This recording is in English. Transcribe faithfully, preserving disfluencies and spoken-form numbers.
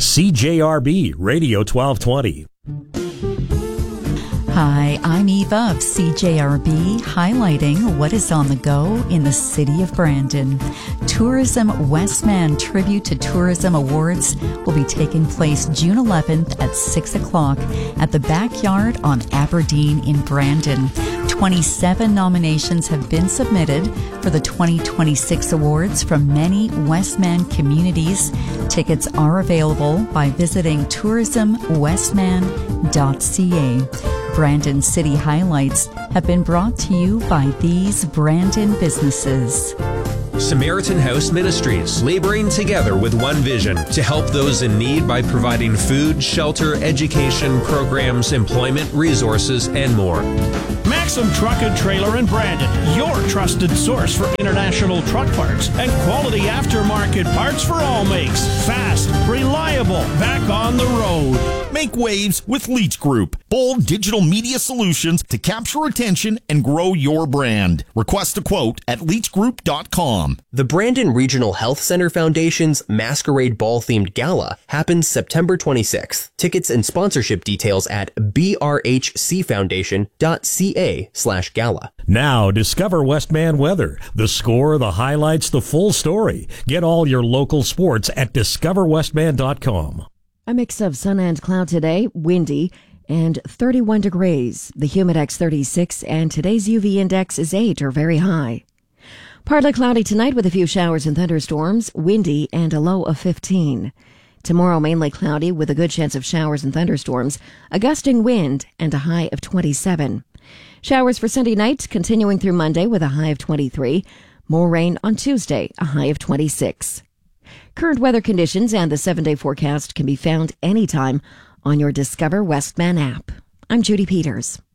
C J R B Radio twelve twenty. Hi, I'm Eva of C J R B, highlighting what is on the go in the city of Brandon. Tourism Westman Tribute to Tourism Awards will be taking place June eleventh at six o'clock at the Backyard on Aberdeen in Brandon. twenty-seven nominations have been submitted for the twenty twenty-six awards from many Westman communities. Tickets are available by visiting tourism westman dot c a. Brandon City Highlights have been brought to you by these Brandon businesses. Samaritan House Ministries, laboring together with one vision to help those in need by providing food, shelter, education, programs, employment, resources, and more. Maxim Truck and Trailer in Brandon, your trusted source for international truck parts and quality aftermarket parts for all makes. Fast, reliable, back on the road. Make waves with Leach Group. Bold digital media solutions to capture attention and grow your brand. Request a quote at leach group dot com. The Brandon Regional Health Center Foundation's Masquerade Ball-themed gala happens September twenty-sixth. Tickets and sponsorship details at b r h c foundation dot c a slash gala. Now, discover Westman Weather. The score, the highlights, the full story. Get all your local sports at discover westman dot com. A mix of sun and cloud today, windy, and thirty-one degrees. The humidex thirty-six, and today's U V index is eight, or very high. Partly cloudy tonight with a few showers and thunderstorms, windy, and a low of fifteen. Tomorrow, mainly cloudy with a good chance of showers and thunderstorms, a gusting wind, and a high of twenty-seven. Showers for Sunday night, continuing through Monday with a high of twenty-three. More rain on Tuesday, a high of twenty-six. Current weather conditions and the seven-day forecast can be found anytime on your Discover Westman app. I'm Judy Peters.